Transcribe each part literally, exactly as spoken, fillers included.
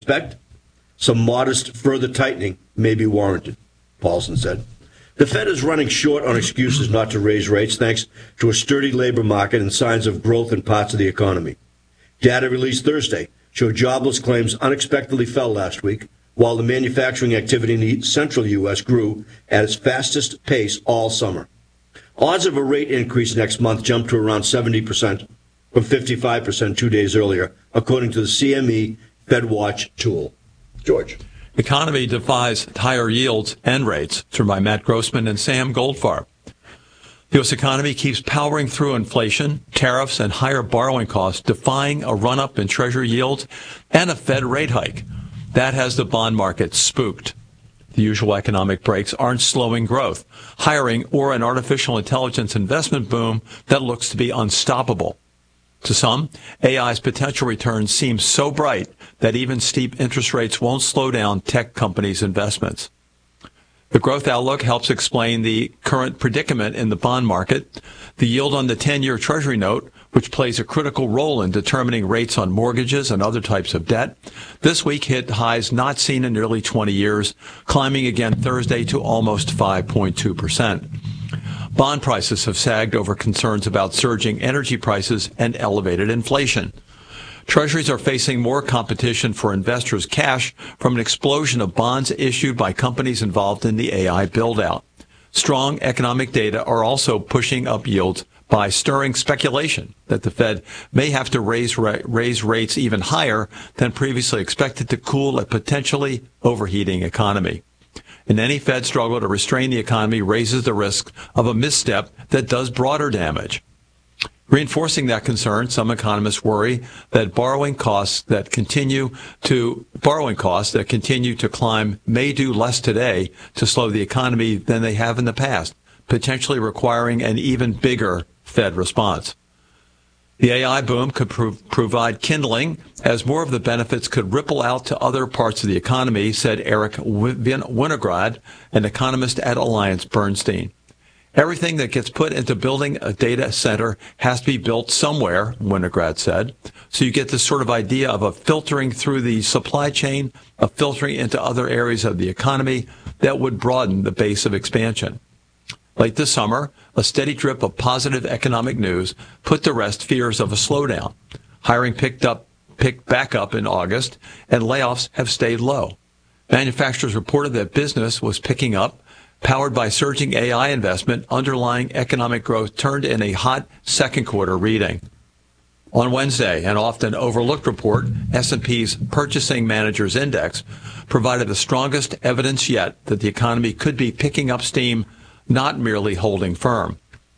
expect, some modest further tightening may be warranted, Paulson said. The Fed is running short on excuses not to raise rates thanks to a sturdy labor market and signs of growth in parts of the economy. Data released Thursday showed jobless claims unexpectedly fell last week, while the manufacturing activity in the central U S grew at its fastest pace all summer. Odds of a rate increase next month jumped to around seventy percent from fifty-five percent two days earlier, according to the C M E FedWatch tool. George. Economy defies higher yields and rates, written by Matt Grossman and Sam Goldfarb. The U S economy keeps powering through inflation, tariffs, and higher borrowing costs, defying a run-up in Treasury yields and a Fed rate hike. That has the bond market spooked. The usual economic breaks aren't slowing growth, hiring, or an artificial intelligence investment boom that looks to be unstoppable. To some, A I's potential returns seem so bright that even steep interest rates won't slow down tech companies' investments. The growth outlook helps explain the current predicament in the bond market. The yield on the ten-year Treasury note, which plays a critical role in determining rates on mortgages and other types of debt, this week hit highs not seen in nearly twenty years, climbing again Thursday to almost five point two percent. Bond prices have sagged over concerns about surging energy prices and elevated inflation. Treasuries are facing more competition for investors' cash from an explosion of bonds issued by companies involved in the A I build-out. Strong economic data are also pushing up yields by stirring speculation that the Fed may have to raise raise rates even higher than previously expected to cool a potentially overheating economy. And any Fed struggle to restrain the economy raises the risk of a misstep that does broader damage. Reinforcing that concern, some economists worry that borrowing costs that continue to borrowing costs that continue to climb may do less today to slow the economy than they have in the past, potentially requiring an even bigger Fed response. The A I boom could prov- provide kindling as more of the benefits could ripple out to other parts of the economy, said Eric Winograd, an economist at Alliance Bernstein. Everything that gets put into building a data center has to be built somewhere, Winograd said. So you get this sort of idea of a filtering through the supply chain, a filtering into other areas of the economy that would broaden the base of expansion. Late this summer, a steady drip of positive economic news put to rest fears of a slowdown. Hiring picked up, picked back up in August, and layoffs have stayed low. Manufacturers reported that business was picking up, powered by surging A I investment. Underlying economic growth turned in a hot second quarter reading. On Wednesday, an often overlooked report, S and P's Purchasing Managers Index, provided the strongest evidence yet that the economy could be picking up steam, not merely holding firm.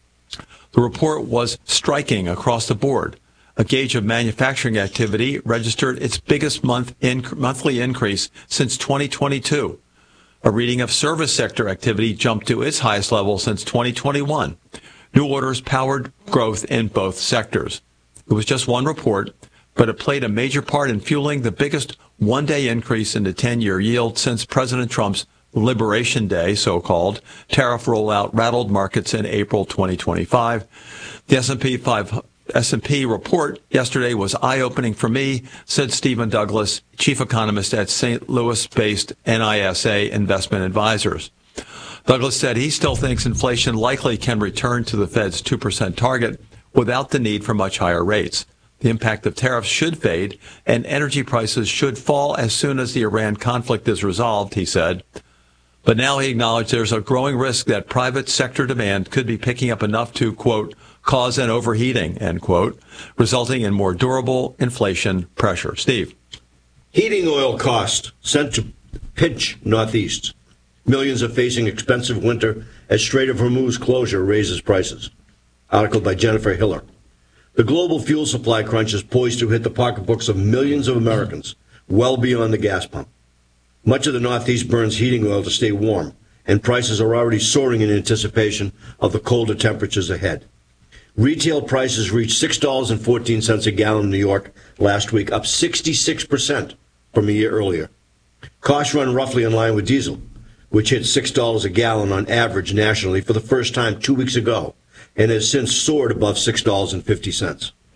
The report was striking across the board. A gauge of manufacturing activity registered its biggest month in, monthly increase since twenty twenty-two. A reading of service sector activity jumped to its highest level since twenty twenty-one. New orders powered growth in both sectors. It was just one report, but it played a major part in fueling the biggest one-day increase in the ten-year yield since President Trump's Liberation Day, so-called, tariff rollout rattled markets in April twenty twenty-five. The S and P five S and P report yesterday was eye-opening for me, said Stephen Douglas, chief economist at Saint Louis-based N I S A Investment Advisors. Douglas said he still thinks inflation likely can return to the Fed's two percent target without the need for much higher rates. The impact of tariffs should fade, and energy prices should fall as soon as the Iran conflict is resolved, he said. But now he acknowledged there's a growing risk that private sector demand could be picking up enough to, quote, cause an overheating, end quote, resulting in more durable inflation pressure. Steve. Heating oil cost sent to pinch Northeast. Millions are facing expensive winter as Strait of Hormuz closure raises prices. Article by Jennifer Hiller. The global fuel supply crunch is poised to hit the pocketbooks of millions of Americans well beyond the gas pump. Much of the Northeast burns heating oil to stay warm, and prices are already soaring in anticipation of the colder temperatures ahead. Retail prices reached six dollars and fourteen cents a gallon in New York last week, up sixty-six percent from a year earlier. Costs run roughly in line with diesel, which hit six dollars a gallon on average nationally for the first time two weeks ago, and has since soared above six dollars and fifty cents.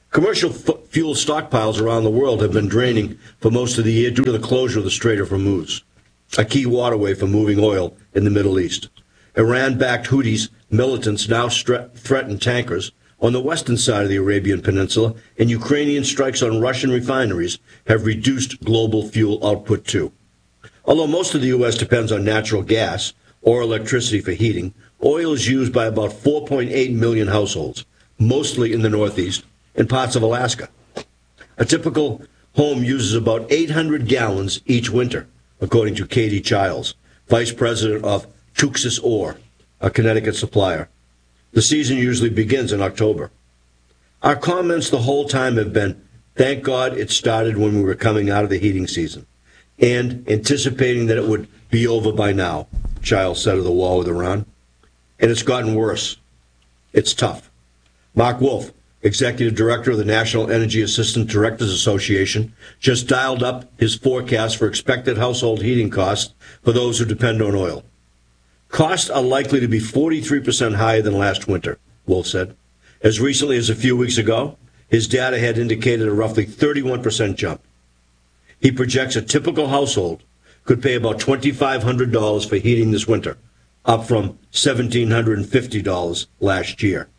Commercial f- fuel stockpiles around the world have been draining for most of the year due to the closure of the Strait of Hormuz, a key waterway for moving oil in the Middle East. Iran-backed Houthis militants now stre- threaten tankers on the western side of the Arabian Peninsula, and Ukrainian strikes on Russian refineries have reduced global fuel output too. Although most of the U S depends on natural gas or electricity for heating, oil is used by about four point eight million households, mostly in the Northeast and parts of Alaska. A typical home uses about eight hundred gallons each winter, according to Katie Childs, vice president of Tuxis Ore, a Connecticut supplier. The season usually begins in October. Our comments the whole time have been, thank God it started when we were coming out of the heating season, and anticipating that it would be over by now, Childs said of the war with Iran. And it's gotten worse. It's tough. Mark Wolf, executive director of the National Energy Assistant Directors Association, just dialed up his forecast for expected household heating costs for those who depend on oil. Costs are likely to be forty-three percent higher than last winter, Wolf said. As recently as a few weeks ago, his data had indicated a roughly thirty-one percent jump. He projects a typical household could pay about two thousand five hundred dollars for heating this winter, up from one thousand seven hundred fifty dollars last year.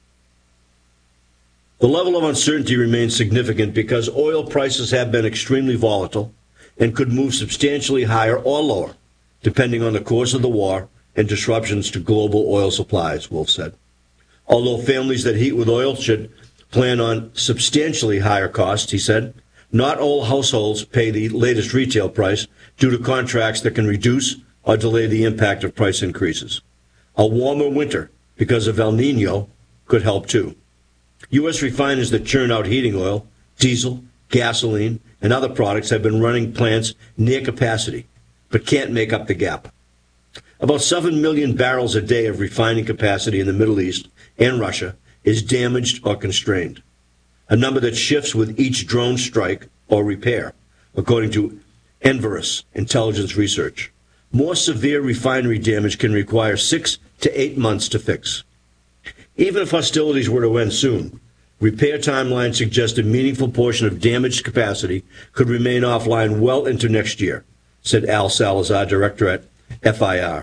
The level of uncertainty remains significant because oil prices have been extremely volatile and could move substantially higher or lower, depending on the course of the war and disruptions to global oil supplies, Wolf said. Although families that heat with oil should plan on substantially higher costs, he said, not all households pay the latest retail price due to contracts that can reduce or delay the impact of price increases. A warmer winter because of El Nino could help too. U S refiners that churn out heating oil, diesel, gasoline, and other products have been running plants near capacity, but can't make up the gap. About seven million barrels a day of refining capacity in the Middle East and Russia is damaged or constrained, a number that shifts with each drone strike or repair, according to Enverus Intelligence Research. More severe refinery damage can require six to eight months to fix. Even if hostilities were to end soon, repair timelines suggest a meaningful portion of damaged capacity could remain offline well into next year, said Al Salazar, director at F I R.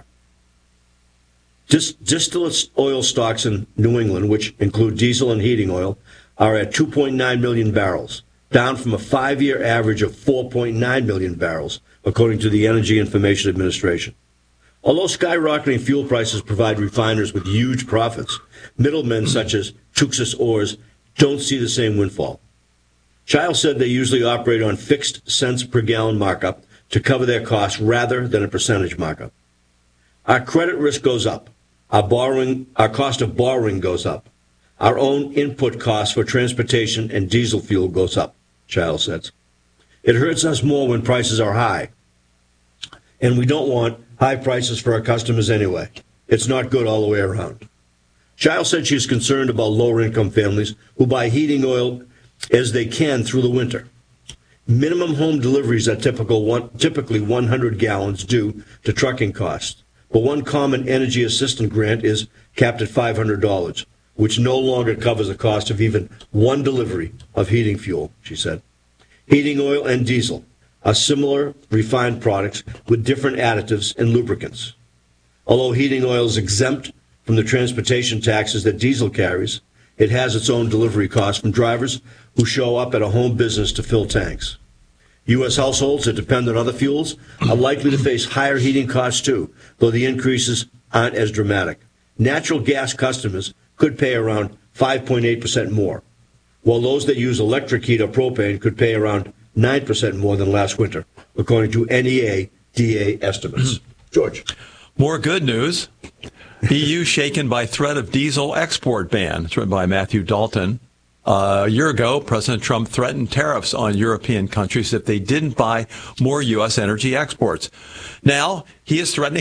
Dis- distillate oil stocks in New England, which include diesel and heating oil, are at two point nine million barrels, down from a five-year average of four point nine million barrels, according to the Energy Information Administration. Although skyrocketing fuel prices provide refiners with huge profits, middlemen such as Tuxis Ores don't see the same windfall. Childs said they usually operate on fixed cents per gallon markup to cover their costs rather than a percentage markup. Our credit risk goes up. Our borrowing, our cost of borrowing goes up. Our own input costs for transportation and diesel fuel goes up, Childs says. It hurts us more when prices are high, and we don't want high prices for our customers anyway. It's not good all the way around. Childs said she's concerned about lower-income families who buy heating oil as they can through the winter. Minimum home deliveries are typical one, typically one hundred gallons due to trucking costs, but one common energy assistance grant is capped at five hundred dollars, which no longer covers the cost of even one delivery of heating fuel, she said. Heating oil and diesel are similar refined products with different additives and lubricants. Although heating oil is exempt from the transportation taxes that diesel carries, it has its own delivery costs from drivers who show up at a home business to fill tanks. U S households that depend on other fuels are likely to face higher heating costs too, though the increases aren't as dramatic. Natural gas customers could pay around five point eight percent more, while those that use electric heat or propane could pay around nine percent more than last winter, according to N E A D A estimates. George. More good news. E U shaken by threat of diesel export ban. It's written by Matthew Dalton. Uh, a year ago, President Trump threatened tariffs on European countries if they didn't buy more U S energy exports. Now, he is threatening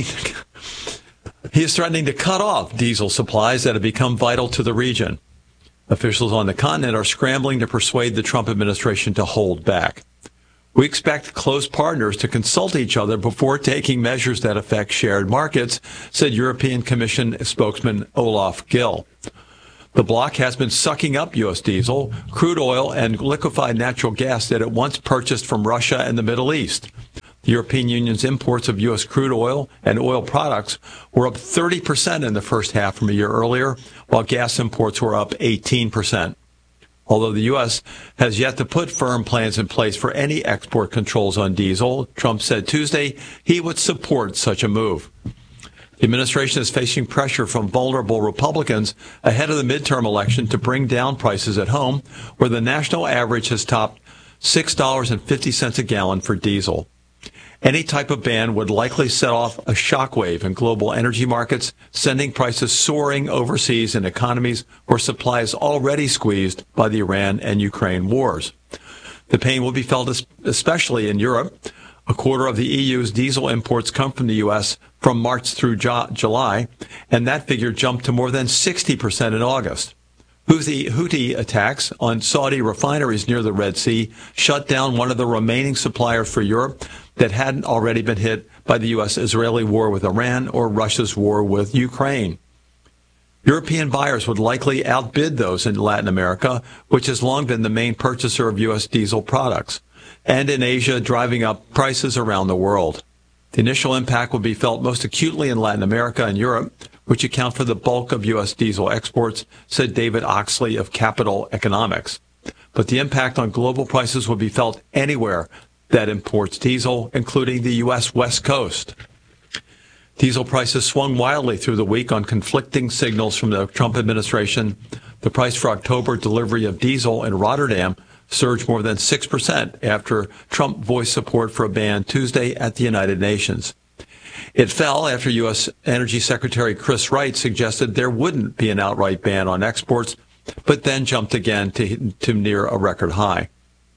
he is threatening to cut off diesel supplies that have become vital to the region. Officials on the continent are scrambling to persuade the Trump administration to hold back. We expect close partners to consult each other before taking measures that affect shared markets, said European Commission spokesman Olaf Gill. The bloc has been sucking up U S diesel, crude oil, and liquefied natural gas that it once purchased from Russia and the Middle East. The European Union's imports of U S crude oil and oil products were up thirty percent in the first half from a year earlier, while gas imports were up eighteen percent. Although the U S has yet to put firm plans in place for any export controls on diesel, Trump said Tuesday he would support such a move. The administration is facing pressure from vulnerable Republicans ahead of the midterm election to bring down prices at home, where the national average has topped six dollars and fifty cents a gallon for diesel. Any type of ban would likely set off a shockwave in global energy markets, sending prices soaring overseas in economies where supply is already squeezed by the Iran and Ukraine wars. The pain will be felt especially in Europe. A quarter of the E U's diesel imports come from the U S from March through July, and that figure jumped to more than sixty percent in August. Houthi, Houthi attacks on Saudi refineries near the Red Sea shut down one of the remaining suppliers for Europe that hadn't already been hit by the U S-Israeli war with Iran or Russia's war with Ukraine. European buyers would likely outbid those in Latin America, which has long been the main purchaser of U S diesel products, and in Asia, driving up prices around the world. The initial impact will be felt most acutely in Latin America and Europe, which account for the bulk of U S diesel exports, said David Oxley of Capital Economics. But the impact on global prices will be felt anywhere that imports diesel, including the U S West Coast. Diesel prices swung wildly through the week on conflicting signals from the Trump administration. The price for October delivery of diesel in Rotterdam surged more than six percent after Trump voiced support for a ban Tuesday at the United Nations. It fell after U S Energy Secretary Chris Wright suggested there wouldn't be an outright ban on exports, but then jumped again to, to near a record high.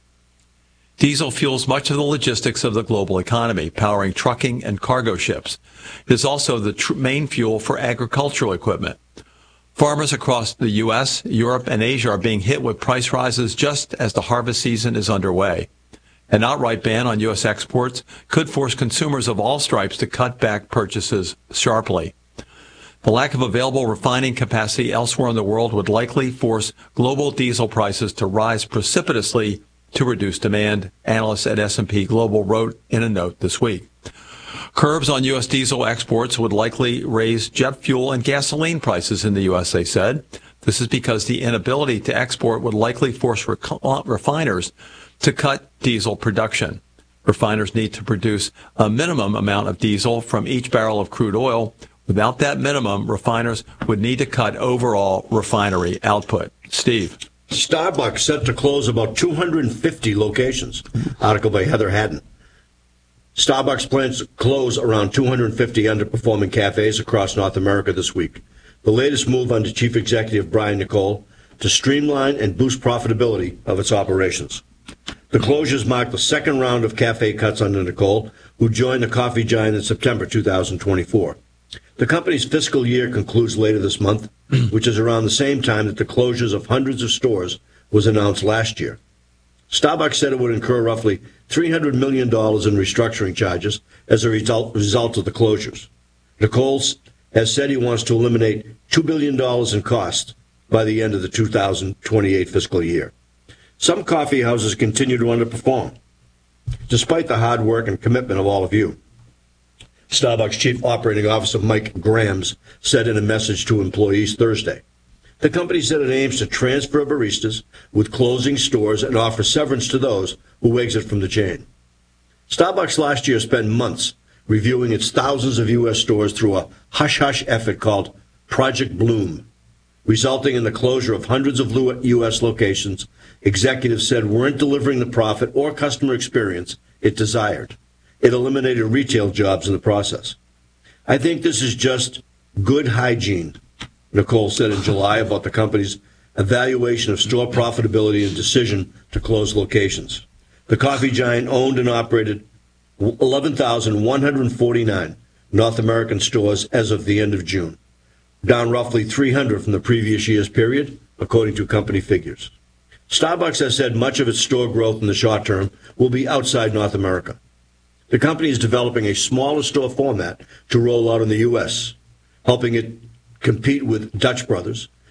Diesel fuels much of the logistics of the global economy, powering trucking and cargo ships. It is also the tr- main fuel for agricultural equipment. Farmers across the U S, Europe, and Asia are being hit with price rises just as the harvest season is underway. An outright ban on U S exports could force consumers of all stripes to cut back purchases sharply. The lack of available refining capacity elsewhere in the world would likely force global diesel prices to rise precipitously to reduce demand, analysts at S and P Global wrote in a note this week. Curbs on U S diesel exports would likely raise jet fuel and gasoline prices in the U S, they said. This is because the inability to export would likely force rec- refiners to cut diesel production. Refiners need to produce a minimum amount of diesel from each barrel of crude oil. Without that minimum, refiners would need to cut overall refinery output. Steve. Starbucks set to close about two hundred fifty locations. Article by Heather Haddon. Starbucks plans to close around two hundred fifty underperforming cafes across North America this week. The latest move under Chief Executive Brian Niccol to streamline and boost profitability of its operations. The closures mark the second round of cafe cuts under Niccol, who joined the coffee giant in September two thousand twenty-four. The company's fiscal year concludes later this month, which is around the same time that the closures of hundreds of stores was announced last year. Starbucks said it would incur roughly three hundred million dollars in restructuring charges as a result, result of the closures. Niccol has said he wants to eliminate two billion dollars in costs by the end of the two thousand twenty-eight fiscal year. Some coffee houses continue to underperform, despite the hard work and commitment of all of you. Starbucks Chief Operating Officer Mike Grams said in a message to employees Thursday. The company said it aims to transfer baristas with closing stores and offer severance to those who exit from the chain. Starbucks last year spent months reviewing its thousands of U S stores through a hush-hush effort called Project Bloom, resulting in the closure of hundreds of U S locations executives said weren't delivering the profit or customer experience it desired. It eliminated retail jobs in the process. I think this is just good hygiene, Niccol said in July about the company's evaluation of store profitability and decision to close locations. The coffee giant owned and operated eleven thousand one hundred forty-nine North American stores as of the end of June, down roughly three hundred from the previous year's period, according to company figures. Starbucks has said much of its store growth in the short term will be outside North America. The company is developing a smaller store format to roll out in the U S, helping it compete with Dutch Brothers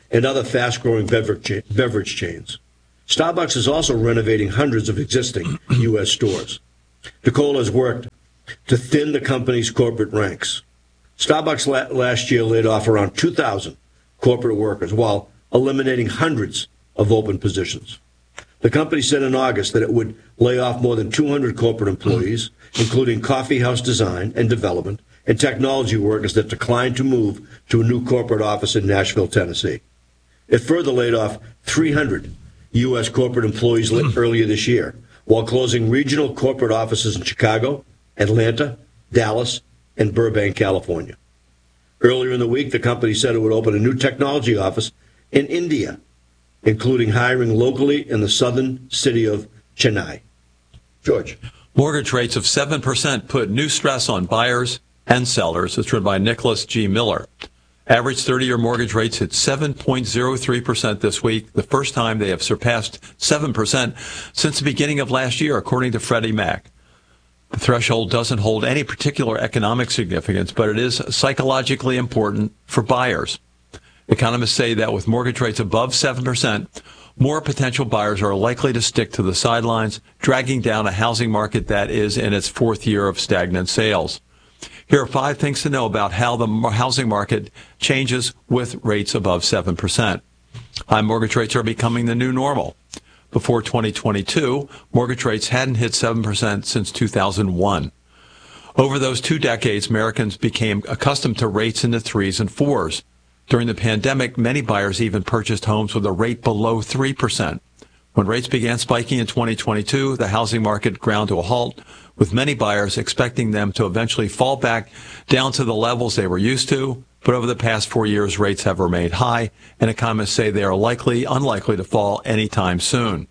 and other fast-growing beverage, beverage chains. Starbucks is also renovating hundreds of existing U S stores. Nicole has worked to thin the company's corporate ranks. Starbucks la- last year laid off around two thousand corporate workers while eliminating hundreds of open positions. The company said in August that it would lay off more than two hundred corporate employees, including coffee house design and development and technology workers that declined to move to a new corporate office in Nashville, Tennessee. It further laid off three hundred U S corporate employees earlier this year, while closing regional corporate offices in Chicago, Atlanta, Dallas, and Burbank, California. Earlier in the week, the company said it would open a new technology office in India, including hiring locally in the southern city of Chennai. George. Mortgage rates of seven percent put new stress on buyers and sellers. It's written by Nicholas G. Miller. Average thirty-year mortgage rates hit seven point oh three percent this week, the first time they have surpassed seven percent since the beginning of last year, according to Freddie Mac. The threshold doesn't hold any particular economic significance, but it is psychologically important for buyers. Economists say that with mortgage rates above seven percent, more potential buyers are likely to stick to the sidelines, dragging down a housing market that is in its fourth year of stagnant sales. Here are five things to know about how the housing market changes with rates above seven percent. High mortgage rates are becoming the new normal. Before twenty twenty-two, mortgage rates hadn't hit seven percent since two thousand one. Over those two decades, Americans became accustomed to rates in the threes and fours. During the pandemic, many buyers even purchased homes with a rate below three percent. When rates began spiking in twenty twenty-two, the housing market ground to a halt, with many buyers expecting them to eventually fall back down to the levels they were used to. But over the past four years, rates have remained high, and economists say they are likely, unlikely to fall anytime soon.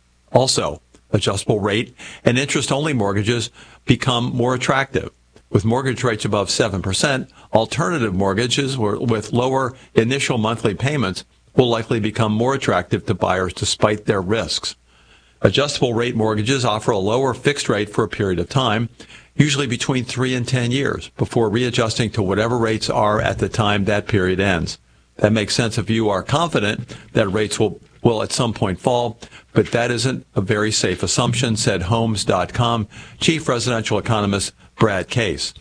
Also, adjustable rate and interest-only mortgages become more attractive. With mortgage rates above seven percent, alternative mortgages with lower initial monthly payments will likely become more attractive to buyers despite their risks. Adjustable rate mortgages offer a lower fixed rate for a period of time, usually between three and ten years, before readjusting to whatever rates are at the time that period ends. That makes sense if you are confident that rates will, will at some point fall, but that isn't a very safe assumption, said Homes dot com chief residential economist Brad Case.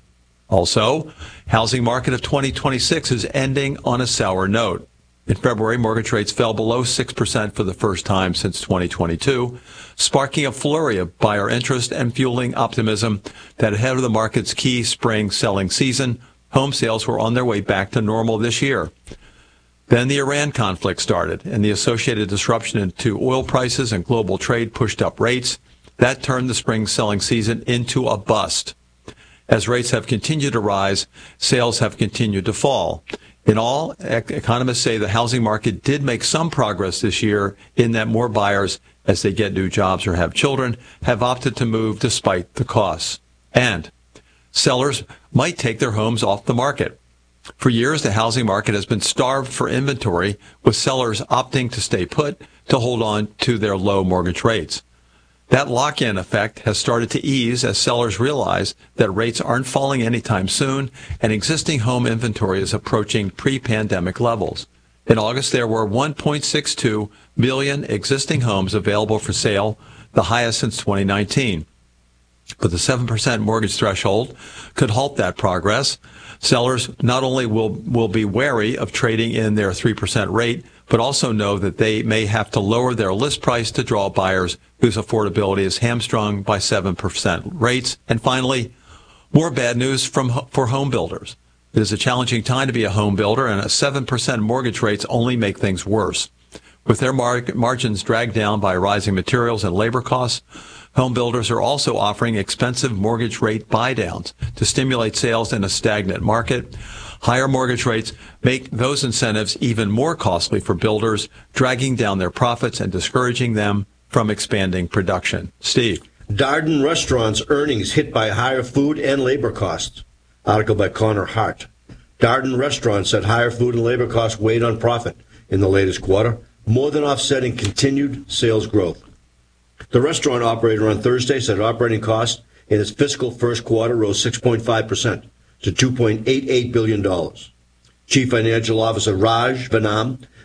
Also, housing market of twenty twenty-six is ending on a sour note. In February, mortgage rates fell below six percent for the first time since twenty twenty-two, sparking a flurry of buyer interest and fueling optimism that ahead of the market's key spring selling season, home sales were on their way back to normal this year. Then the Iran conflict started, and the associated disruption to oil prices and global trade pushed up rates. That turned the spring selling season into a bust. As rates have continued to rise, sales have continued to fall. In all, economists say the housing market did make some progress this year in that more buyers, as they get new jobs or have children, have opted to move despite the costs. And sellers might take their homes off the market. For years, the housing market has been starved for inventory, with sellers opting to stay put to hold on to their low mortgage rates. That lock-in effect has started to ease as sellers realize that rates aren't falling anytime soon and existing home inventory is approaching pre-pandemic levels. In August, there were one point six two million existing homes available for sale, the highest since twenty nineteen. But the seven percent mortgage threshold could halt that progress. Sellers not only will, will be wary of trading in their three percent rate, but also know that they may have to lower their list price to draw buyers whose affordability is hamstrung by seven percent rates. And finally, more bad news from for home builders. It is a challenging time to be a home builder, and a seven percent mortgage rates only make things worse. With their mar- margins dragged down by rising materials and labor costs, home builders are also offering expensive mortgage rate buy-downs to stimulate sales in a stagnant market. Higher mortgage rates make those incentives even more costly for builders, dragging down their profits and discouraging them from expanding production. Steve. Darden Restaurants' earnings hit by higher food and labor costs. Article by Connor Hart. Darden Restaurants said higher food and labor costs weighed on profit in the latest quarter, more than offsetting continued sales growth. The restaurant operator on Thursday said operating costs in its fiscal first quarter rose six point five percent to two point eight eight billion dollars. Chief Financial Officer Raj Vanam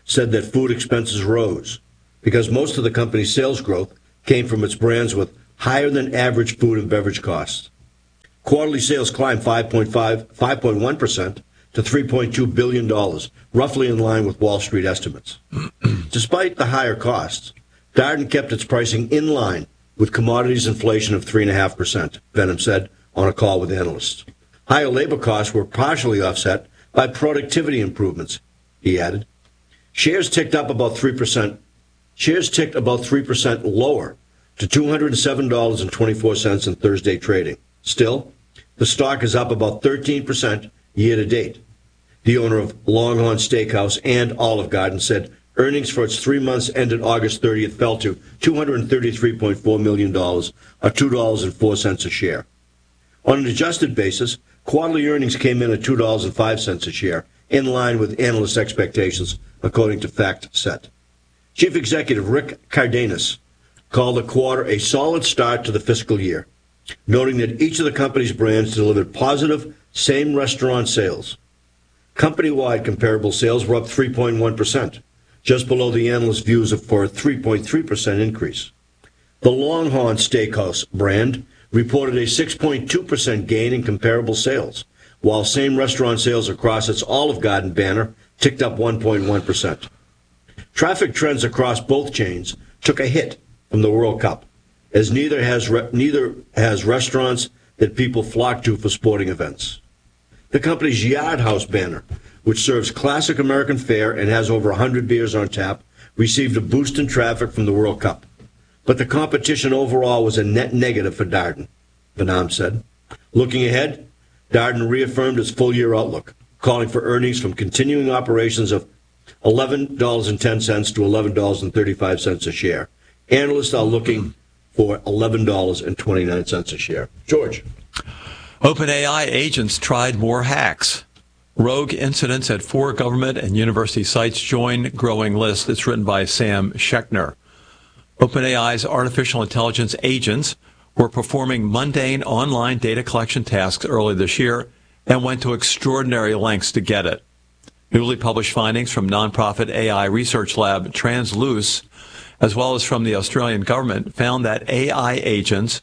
said that food expenses rose because most of the company's sales growth came from its brands with higher than average food and beverage costs. Quarterly sales climbed five point one percent to three point two billion dollars, roughly in line with Wall Street estimates. Despite the higher costs, Darden kept its pricing in line with commodities inflation of three point five percent, Benham said on a call with analysts. Higher labor costs were partially offset by productivity improvements, he added. Shares ticked up about three percent. Shares ticked about three percent lower to two hundred seven dollars and twenty-four cents in Thursday trading. Still, the stock is up about thirteen percent year to date. The owner of Longhorn Steakhouse and Olive Garden said earnings for its three months ended August thirtieth fell to two hundred thirty-three point four million dollars, or two dollars and four cents a share. On an adjusted basis, quarterly earnings came in at two dollars and five cents a share, in line with analyst expectations, according to FactSet. Chief Executive Rick Cardenas called the quarter a solid start to the fiscal year, noting that each of the company's brands delivered positive same-restaurant sales. Company-wide comparable sales were up three point one percent, just below the analyst views of for a three point three percent increase. The Longhorn Steakhouse brand reported a six point two percent gain in comparable sales, while same-restaurant sales across its Olive Garden banner ticked up one point one percent. Traffic trends across both chains took a hit from the World Cup, as neither has re- neither has restaurants that people flock to for sporting events. The company's Yard House banner, which serves classic American fare and has over one hundred beers on tap, received a boost in traffic from the World Cup. But the competition overall was a net negative for Darden, Benham said. Looking ahead, Darden reaffirmed its full-year outlook, calling for earnings from continuing operations of eleven dollars and ten cents to eleven dollars and thirty-five cents a share. Analysts are looking for eleven dollars and twenty-nine cents a share. George. OpenAI agents tried more hacks. Rogue incidents at four government and university sites join growing list. It's written by Sam Schechner. OpenAI's artificial intelligence agents were performing mundane online data collection tasks early this year and went to extraordinary lengths to get it. Newly published findings from nonprofit A I research lab Transluce, as well as from the Australian government, found that A I agents,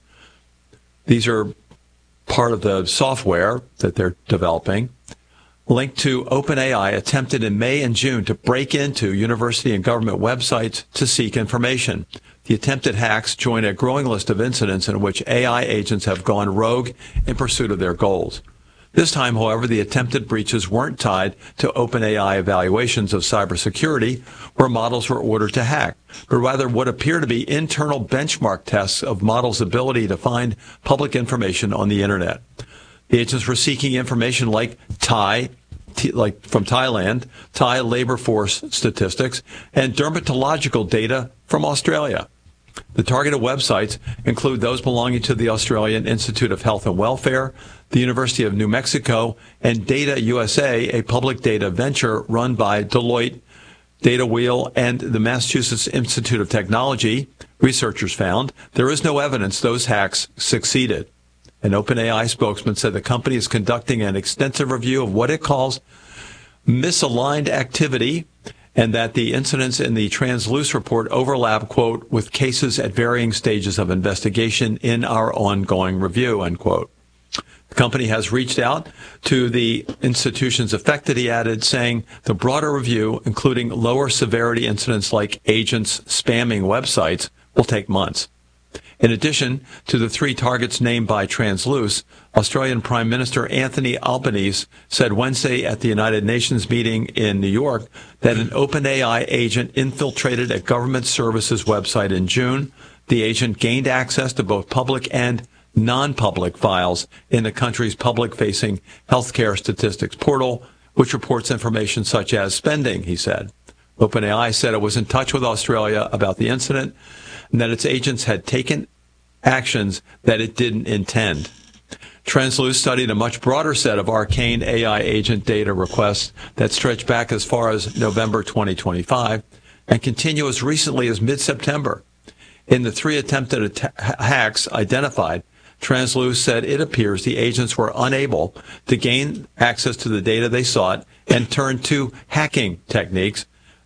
these are part of the software that they're developing, linked to OpenAI, attempted in May and June to break into university and government websites to seek information. The attempted hacks join a growing list of incidents in which A I agents have gone rogue in pursuit of their goals. This time, however, the attempted breaches weren't tied to OpenAI evaluations of cybersecurity, where models were ordered to hack, but rather what appear to be internal benchmark tests of models' ability to find public information on the Internet. The agents were seeking information like Thai, like from Thailand, Thai labor force statistics, and dermatological data from Australia. The targeted websites include those belonging to the Australian Institute of Health and Welfare, the University of New Mexico, and Data U S A, a public data venture run by Deloitte, Data Wheel, and the Massachusetts Institute of Technology. Researchers found there is no evidence those hacks succeeded. An OpenAI spokesman said the company is conducting an extensive review of what it calls misaligned activity, and that the incidents in the Transluce report overlap, quote, with cases at varying stages of investigation in our ongoing review, end quote. The company has reached out to the institutions affected, he added, saying the broader review, including lower severity incidents like agents spamming websites, will take months. In addition to the three targets named by Transluce, Australian Prime Minister Anthony Albanese said Wednesday at the United Nations meeting in New York that an OpenAI agent infiltrated a government services website in June. The agent gained access to both public and non-public files in the country's public-facing healthcare statistics portal, which reports information such as spending, he said. OpenAI said it was in touch with Australia about the incident and that its agents had taken actions that it didn't intend. Transluce studied a much broader set of arcane A I agent data requests that stretch back as far as November twenty twenty-five and continue as recently as mid-September. In the three attempted att- hacks identified, Transluce said it appears the agents were unable to gain access to the data they sought and turned to hacking techniques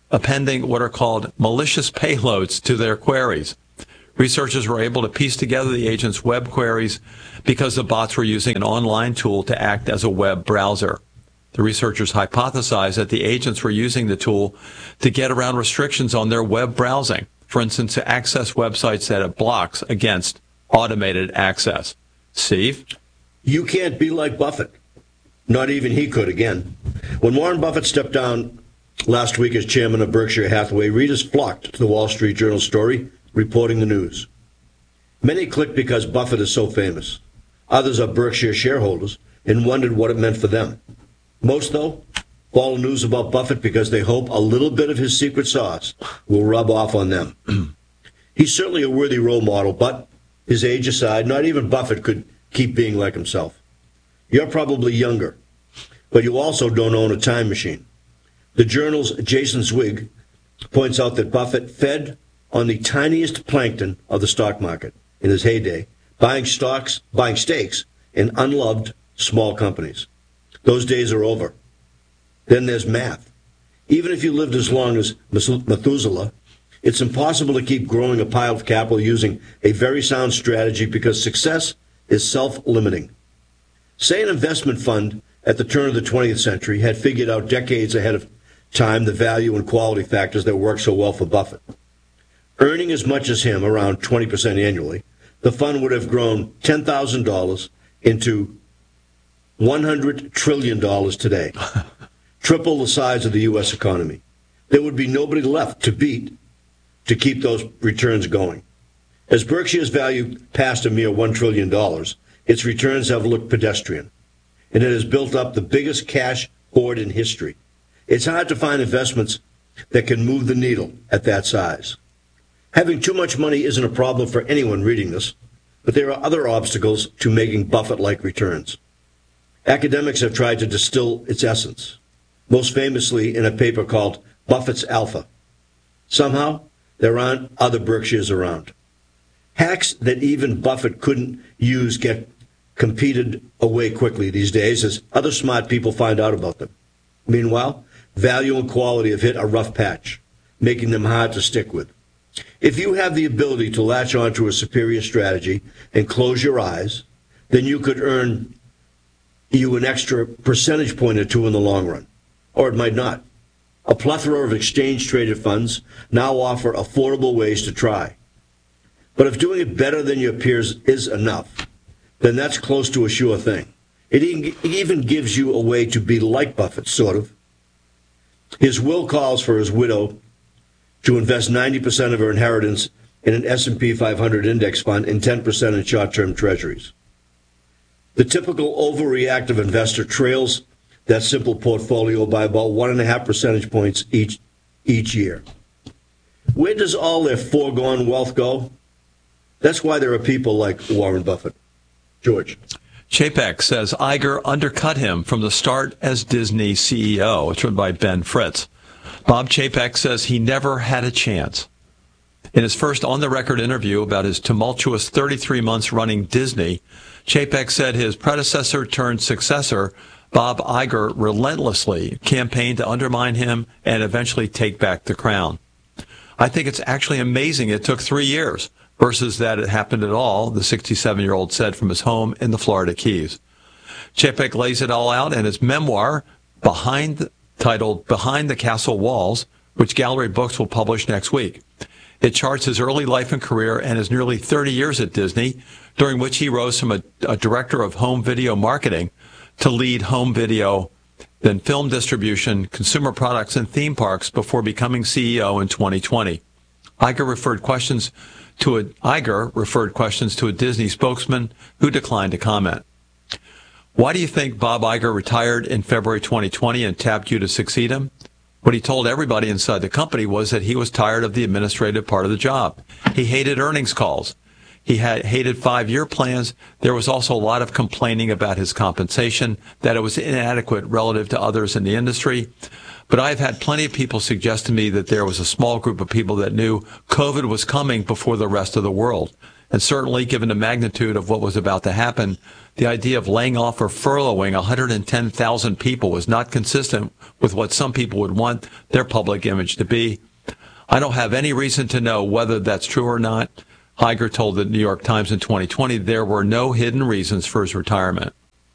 appending what are called malicious payloads to their queries. Researchers were able to piece together the agent's web queries because the bots were using an online tool to act as a web browser. The researchers hypothesized that the agents were using the tool to get around restrictions on their web browsing, for instance, to access websites that it blocks against automated access. Steve? You can't be like Buffett. Not even he could again. When Warren Buffett stepped down last week as chairman of Berkshire Hathaway, readers flocked to the Wall Street Journal story reporting the news. Many clicked because Buffett is so famous. Others are Berkshire shareholders and wondered what it meant for them. Most, though, follow news about Buffett because they hope a little bit of his secret sauce will rub off on them. He's certainly a worthy role model, but his age aside, not even Buffett could keep being like himself. You're probably younger, but you also don't own a time machine. The Journal's Jason Zweig points out that Buffett fed on the tiniest plankton of the stock market in his heyday, buying stocks, buying stakes in unloved small companies. Those days are over. Then there's math. Even if you lived as long as Methuselah, it's impossible to keep growing a pile of capital using a very sound strategy because success is self-limiting. Say an investment fund at the turn of the twentieth century had figured out decades ahead of time the value and quality factors that work so well for Buffett. Earning as much as him, around twenty percent annually, the fund would have grown ten thousand dollars into one hundred trillion dollars today, triple the size of the U S economy. There would be nobody left to beat to keep those returns going. As Berkshire's value passed a mere one trillion dollars, its returns have looked pedestrian, and it has built up the biggest cash hoard in history. It's hard to find investments that can move the needle at that size. Having too much money isn't a problem for anyone reading this, but there are other obstacles to making Buffett-like returns. Academics have tried to distill its essence, most famously in a paper called Buffett's Alpha. Somehow, there aren't other Berkshires around. Hacks that even Buffett couldn't use get competed away quickly these days as other smart people find out about them. Meanwhile, value and quality have hit a rough patch, making them hard to stick with. If you have the ability to latch onto a superior strategy and close your eyes, then you could earn you an extra percentage point or two in the long run. Or it might not. A plethora of exchange-traded funds now offer affordable ways to try. But if doing it better than your peers is enough, then that's close to a sure thing. It even gives you a way to be like Buffett, sort of. His will calls for his widow to invest ninety percent of her inheritance in an S and P five hundred index fund and ten percent in short-term treasuries. The typical overreactive investor trails that simple portfolio by about one and a half percentage points each each year. Where does all their foregone wealth go? That's why there are people like Warren Buffett. George. Chapek says Iger undercut him from the start as Disney C E O. It's written by Ben Fritz. Bob Chapek says he never had a chance. In his first on-the-record interview about his tumultuous thirty-three months running Disney, Chapek said his predecessor turned successor, Bob Iger, relentlessly campaigned to undermine him and eventually take back the crown. I think it's actually amazing it took three years versus that it happened at all, the sixty-seven-year-old said from his home in the Florida Keys. Chapek lays it all out in his memoir, Behind, titled Behind the Castle Walls, which Gallery Books will publish next week. It charts his early life and career and his nearly thirty years at Disney, during which he rose from a, a director of home video marketing to lead home video, then film distribution, consumer products, and theme parks before becoming C E O in twenty twenty. Iger referred questions to a Iger referred questions to a Disney spokesman who declined to comment. Why do you think Bob Iger retired in February twenty twenty and tapped you to succeed him? What he told everybody inside the company was that he was tired of the administrative part of the job. He hated earnings calls. He had hated five-year plans. There was also a lot of complaining about his compensation, that it was inadequate relative to others in the industry. But I've had plenty of people suggest to me that there was a small group of people that knew COVID was coming before the rest of the world. And certainly, given the magnitude of what was about to happen, the idea of laying off or furloughing one hundred ten thousand people was not consistent with what some people would want their public image to be. I don't have any reason to know whether that's true or not. Iger told the New York Times in twenty twenty there were no hidden reasons for his retirement.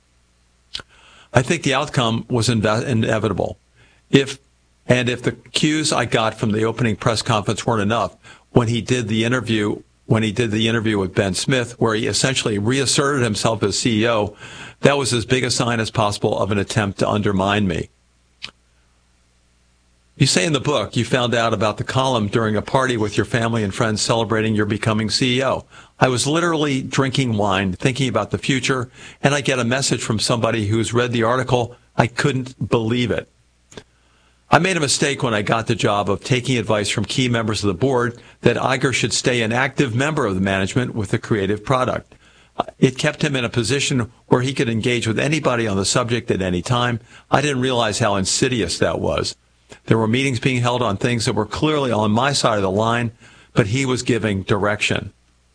I think the outcome was inve- inevitable. If and if the cues I got from the opening press conference weren't enough, when he did the interview when he did the interview with Ben Smith, where he essentially reasserted himself as C E O, that was as big a sign as possible of an attempt to undermine me. You say in the book you found out about the column during a party with your family and friends celebrating your becoming C E O. I was literally drinking wine, thinking about the future, and I get a message from somebody who's read the article. I couldn't believe it. I made a mistake when I got the job of taking advice from key members of the board that Iger should stay an active member of the management with a creative product. It kept him in a position where he could engage with anybody on the subject at any time. I didn't realize how insidious that was. There were meetings being held on things that were clearly on my side of the line, but he was giving direction.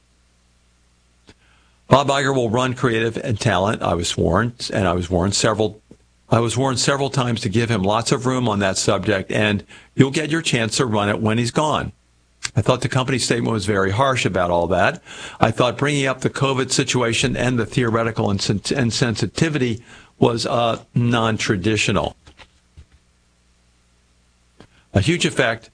Bob Iger will run creative and talent. I was warned, and I was warned several I was warned several times to give him lots of room on that subject, and you'll get your chance to run it when he's gone. I thought the company statement was very harsh about all that. I thought bringing up the COVID situation and the theoretical insensitivity was uh, non-traditional. A huge effect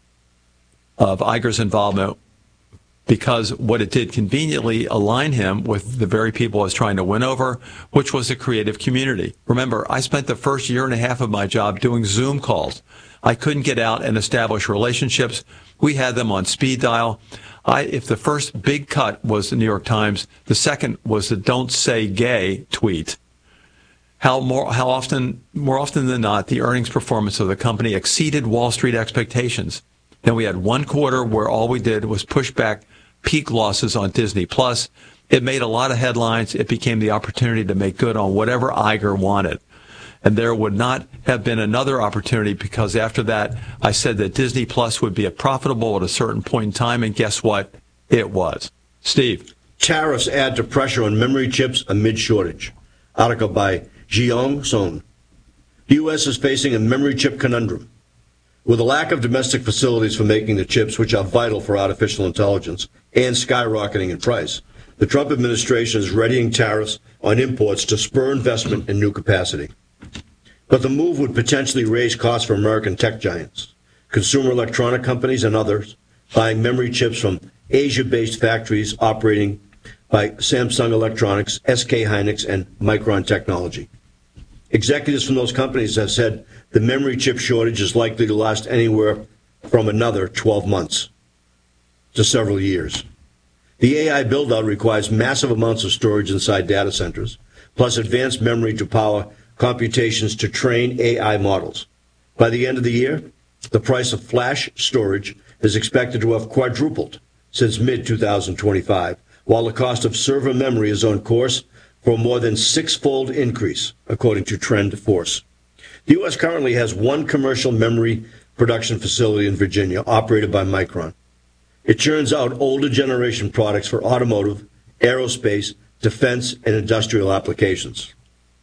of Iger's involvement, because what it did conveniently align him with the very people I was trying to win over, which was the creative community. Remember, I spent the first year and a half of my job doing Zoom calls. I couldn't get out and establish relationships. We had them on speed dial. I, if the first big cut was the New York Times, the second was the "Don't Say Gay" tweet. How more, how often, more often than not, the earnings performance of the company exceeded Wall Street expectations. Then we had one quarter where all we did was push back peak losses on Disney Plus. It made a lot of headlines. It became the opportunity to make good on whatever Iger wanted. And there would not have been another opportunity, because after that, I said that Disney Plus would be profitable at a certain point in time, and guess what? It was. Steve. Tariffs add to pressure on memory chips amid shortage. Article by Jiyoung Son. The U S is facing a memory chip conundrum. With a lack of domestic facilities for making the chips, which are vital for artificial intelligence, and skyrocketing in price, the Trump administration is readying tariffs on imports to spur investment in new capacity. But the move would potentially raise costs for American tech giants, consumer electronic companies, and others buying memory chips from Asia-based factories operating by Samsung Electronics, S K Hynix, and Micron Technology. Executives from those companies have said the memory chip shortage is likely to last anywhere from another twelve months to several years. The A I build-out requires massive amounts of storage inside data centers, plus advanced memory to power computations to train A I models. By the end of the year, the price of flash storage is expected to have quadrupled since mid twenty twenty-five, while the cost of server memory is on course for a more than six-fold increase, according to Trend Force. The U S currently has one commercial memory production facility in Virginia, operated by Micron. It churns out older generation products for automotive, aerospace, defense, and industrial applications.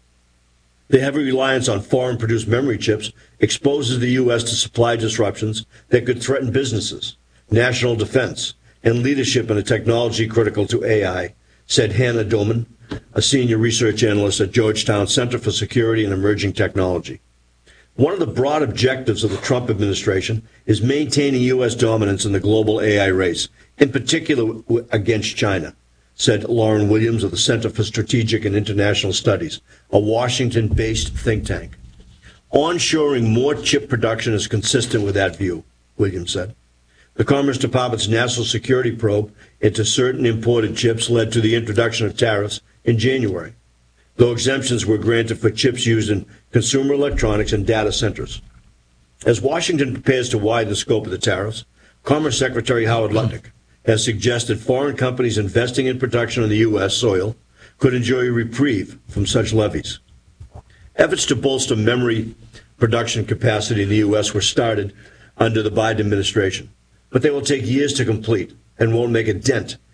The heavy reliance on foreign-produced memory chips exposes the U S to supply disruptions that could threaten businesses, national defense, and leadership in a technology critical to A I, said Hannah Doman, a senior research analyst at Georgetown Center for Security and Emerging Technology. One of the broad objectives of the Trump administration is maintaining U S dominance in the global A I race, in particular against China, said Lauren Williams of the Center for Strategic and International Studies, a Washington-based think tank. Onshoring more chip production is consistent with that view, Williams said. The Commerce Department's national security probe into certain imported chips led to the introduction of tariffs in January, though exemptions were granted for chips used in consumer electronics and data centers. As Washington prepares to widen the scope of the tariffs, Commerce Secretary Howard Lutnick has suggested foreign companies investing in production on the U S soil could enjoy a reprieve from such levies. Efforts to bolster memory production capacity in the U S were started under the Biden administration, but they will take years to complete and won't make a dent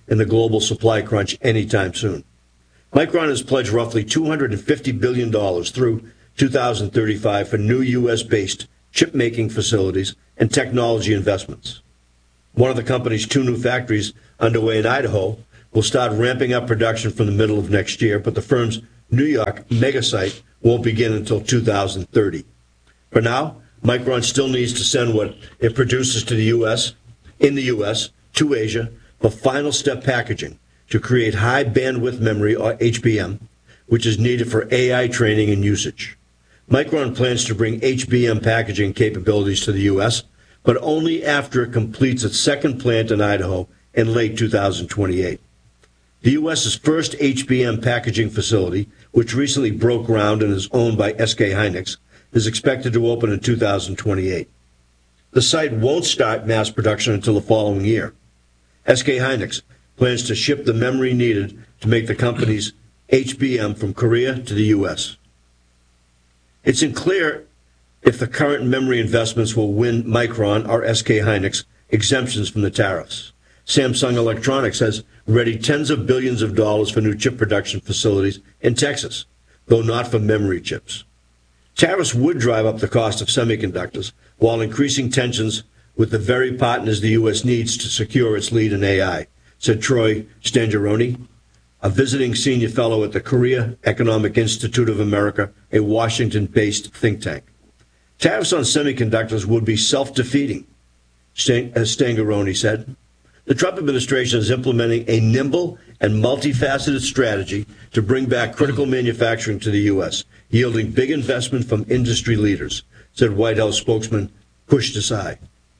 in the global supply crunch anytime soon. Micron has pledged roughly two hundred fifty billion dollars through two thousand thirty-five for new U S-based chip-making facilities and technology investments. One of the company's two new factories underway in Idaho will start ramping up production from the middle of next year, but the firm's New York megasite won't begin until two thousand thirty. For now, Micron still needs to send what it produces to the U S, in the U S, to Asia for final step packaging to create high bandwidth memory, or H B M, which is needed for A I training and usage. Micron plans to bring H B M packaging capabilities to the U S, but only after it completes its second plant in Idaho in late two thousand twenty-eight. The U S's first H B M packaging facility, which recently broke ground and is owned by S K Hynix, is expected to open in two thousand twenty-eight. The site won't start mass production until the following year. S K Hynix plans to ship the memory needed to make the company's H B M from Korea to the U S. It's unclear if the current memory investments will win Micron or S K Hynix exemptions from the tariffs. Samsung Electronics has readied tens of billions of dollars for new chip production facilities in Texas, though not for memory chips. Tariffs would drive up the cost of semiconductors while increasing tensions with the very partners the U S needs to secure its lead in A I, said Troy Stangeroni, a visiting senior fellow at the Korea Economic Institute of America, a Washington-based think tank. Tariffs on semiconductors would be self-defeating, as Stangeroni said. The Trump administration is implementing a nimble and multifaceted strategy to bring back critical manufacturing to the U S, yielding big investment from industry leaders, said White House spokesman Kush Desai.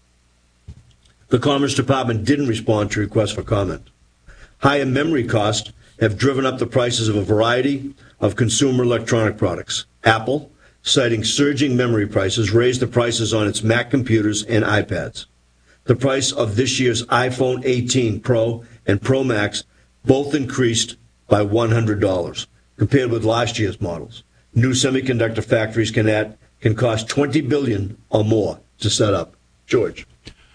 The Commerce Department didn't respond to requests for comment. Higher memory costs have driven up the prices of a variety of consumer electronic products. Apple, citing surging memory prices, raised the prices on its Mac computers and iPads. The price of this year's iPhone eighteen Pro and Pro Max both increased by one hundred dollars compared with last year's models. New semiconductor factories can add can cost twenty billion dollars or more to set up. George.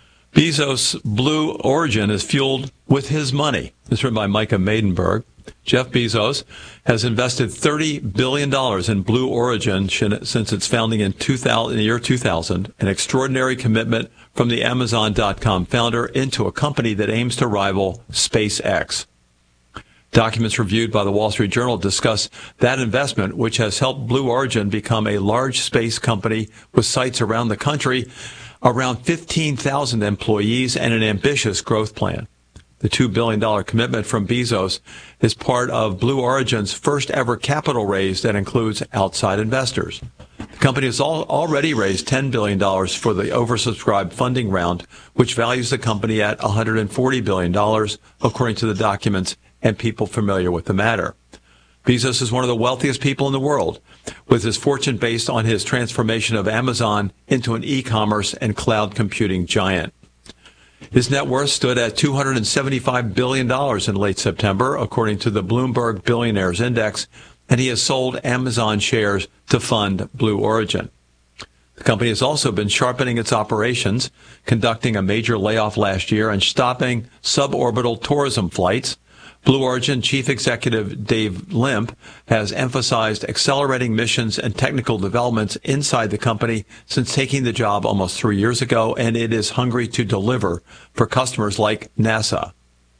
Bezos' Blue Origin is fueled with his money. This is written by Micah Maidenberg. Jeff Bezos has invested thirty billion dollars in Blue Origin since its founding in, two thousand, in the year two thousand, an extraordinary commitment from the Amazon dot com founder into a company that aims to rival SpaceX. Documents reviewed by the Wall Street Journal discuss that investment, which has helped Blue Origin become a large space company with sites around the country, around fifteen thousand employees, and an ambitious growth plan. The two billion dollars commitment from Bezos is part of Blue Origin's first ever capital raise that includes outside investors. The company has al- already raised ten billion dollars for the oversubscribed funding round, which values the company at one hundred forty billion dollars, according to the documents and people familiar with the matter. Bezos is one of the wealthiest people in the world, with his fortune based on his transformation of Amazon into an e-commerce and cloud computing giant. His net worth stood at two hundred seventy-five billion dollars in late September, according to the Bloomberg Billionaires Index, and he has sold Amazon shares to fund Blue Origin. The company has also been sharpening its operations, conducting a major layoff last year and stopping suborbital tourism flights. Blue Origin Chief Executive Dave Limp has emphasized accelerating missions and technical developments inside the company since taking the job almost three years ago, and it is hungry to deliver for customers like NASA.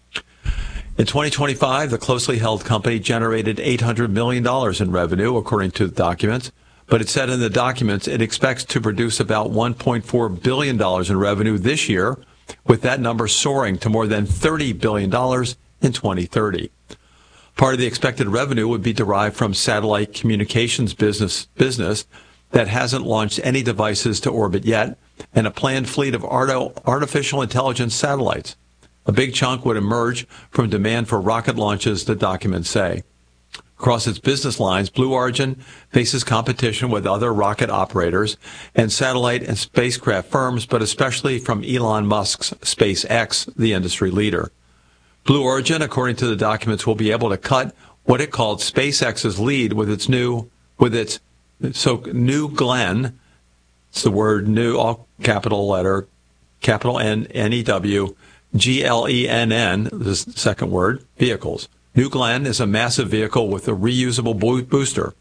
In twenty twenty-five, the closely held company generated eight hundred million dollars in revenue, according to the documents, but it said in the documents it expects to produce about one point four billion dollars in revenue this year, with that number soaring to more than thirty billion dollars in twenty thirty. Part of the expected revenue would be derived from satellite communications business business that hasn't launched any devices to orbit yet, and a planned fleet of artificial intelligence satellites. A big chunk would emerge from demand for rocket launches, the documents say. Across its business lines, Blue Origin faces competition with other rocket operators and satellite and spacecraft firms, but especially from Elon Musk's SpaceX, the industry leader. Blue Origin, according to the documents, will be able to cut what it called SpaceX's lead with its new, with its so New Glenn. It's the word new, all capital letter, capital N N E W, G L E N N, the second word, vehicles. New Glenn is a massive vehicle with a reusable bo- booster.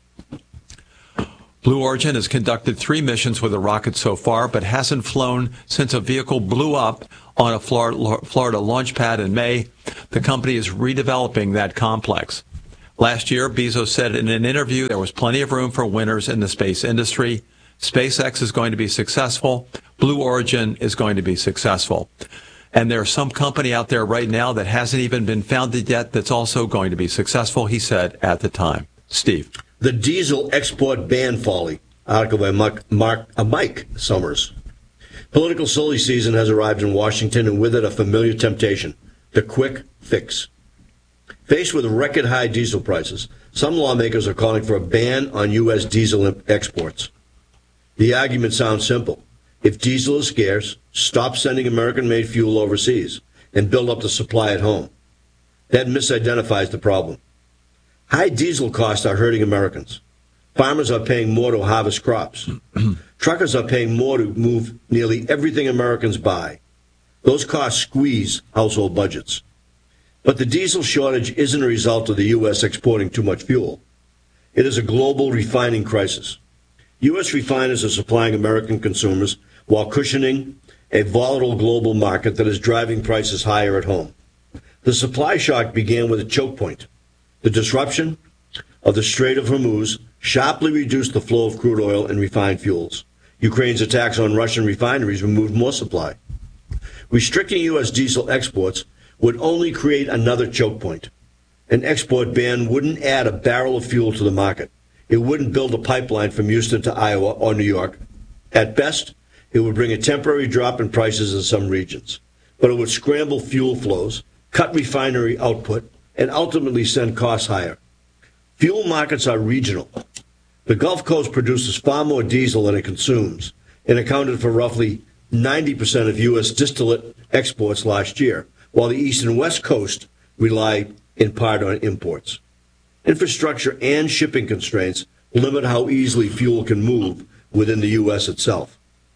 Blue Origin has conducted three missions with a rocket so far, but hasn't flown since a vehicle blew up on a Florida, Florida launch pad in May. The company is redeveloping that complex. Last year, Bezos said in an interview there was plenty of room for winners in the space industry. SpaceX is going to be successful. Blue Origin is going to be successful. And there's some company out there right now that hasn't even been founded yet that's also going to be successful, he said at the time. Steve. The diesel export ban folly. Article by Mark, Mark, uh, Mike Summers. Political silly season has arrived in Washington, and with it a familiar temptation, the quick fix. Faced with record high diesel prices, some lawmakers are calling for a ban on U S diesel exports. The argument sounds simple. If diesel is scarce, stop sending American-made fuel overseas and build up the supply at home. That misidentifies the problem. High diesel costs are hurting Americans. Farmers are paying more to harvest crops. Truckers are paying more to move nearly everything Americans buy. Those costs squeeze household budgets. But the diesel shortage isn't a result of the U S exporting too much fuel. It is a global refining crisis. U S refiners are supplying American consumers while cushioning a volatile global market that is driving prices higher at home. The supply shock began with a choke point. The disruption of the Strait of Hormuz sharply reduced the flow of crude oil and refined fuels. Ukraine's attacks on Russian refineries removed more supply. Restricting U S diesel exports would only create another choke point. An export ban wouldn't add a barrel of fuel to the market. It wouldn't build a pipeline from Houston to Iowa or New York. At best, it would bring a temporary drop in prices in some regions. But it would scramble fuel flows, cut refinery output, and ultimately send costs higher. Fuel markets are regional. The Gulf Coast produces far more diesel than it consumes and accounted for roughly ninety percent of U S distillate exports last year, while the East and West Coast rely in part on imports. Infrastructure and shipping constraints limit how easily fuel can move within the U S itself.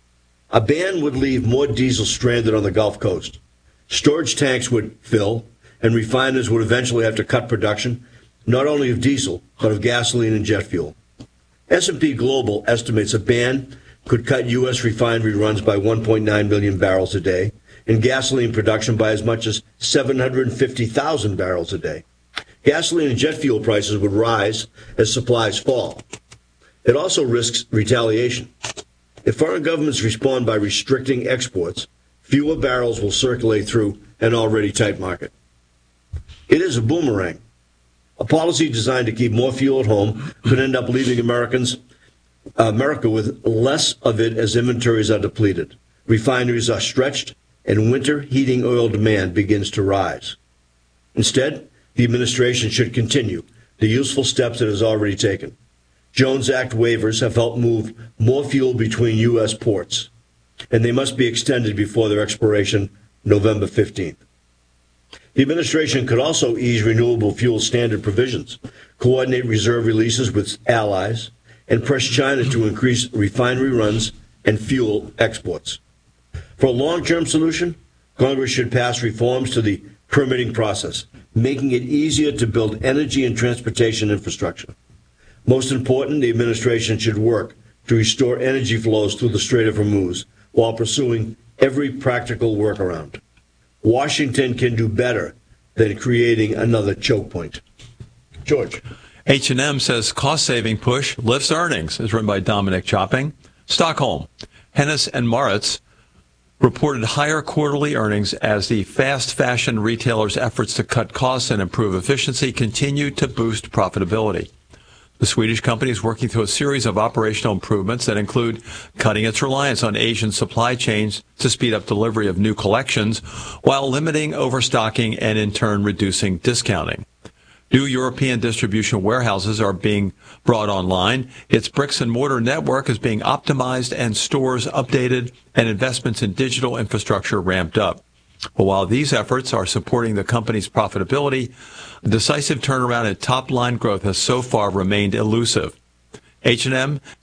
A ban would leave more diesel stranded on the Gulf Coast. Storage tanks would fill, and refiners would eventually have to cut production, not only of diesel, but of gasoline and jet fuel. S and P Global estimates a ban could cut U S refinery runs by one point nine million barrels a day, and gasoline production by as much as seven hundred fifty thousand barrels a day. Gasoline and jet fuel prices would rise as supplies fall. It also risks retaliation. If foreign governments respond by restricting exports, fewer barrels will circulate through an already tight market. It is a boomerang. A policy designed to keep more fuel at home could end up leaving Americans, uh, America with less of it as inventories are depleted. Refineries are stretched, and winter heating oil demand begins to rise. Instead, the administration should continue the useful steps it has already taken. Jones Act waivers have helped move more fuel between U S ports, and they must be extended before their expiration November fifteenth. The administration could also ease renewable fuel standard provisions, coordinate reserve releases with allies, and press China to increase refinery runs and fuel exports. For a long-term solution, Congress should pass reforms to the permitting process, making it easier to build energy and transportation infrastructure. Most important, the administration should work to restore energy flows through the Strait of Hormuz while pursuing every practical workaround. Washington can do better than creating another choke point. George. H and M says cost-saving push lifts earnings, is written by Dominic Chopping. Stockholm. Hennes and Mauritz reported higher quarterly earnings as the fast fashion retailers' efforts to cut costs and improve efficiency continued to boost profitability. The Swedish company is working through a series of operational improvements that include cutting its reliance on Asian supply chains to speed up delivery of new collections while limiting overstocking and in turn reducing discounting. New European distribution warehouses are being brought online. Its bricks and mortar network is being optimized and stores updated and investments in digital infrastructure ramped up. Well, while these efforts are supporting the company's profitability, a decisive turnaround in top-line growth has so far remained elusive. H and M